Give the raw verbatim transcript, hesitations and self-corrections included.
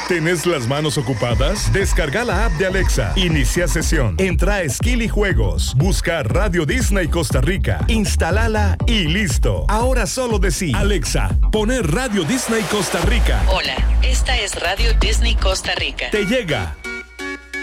¿Tenés las manos ocupadas? Descarga la app de Alexa. Inicia sesión. Entra a Skill y Juegos. Busca Radio Disney Costa Rica. Instálala y listo. Ahora solo decí: Alexa, poner Radio Disney Costa Rica. Hola, esta es Radio Disney Costa Rica. Te llega.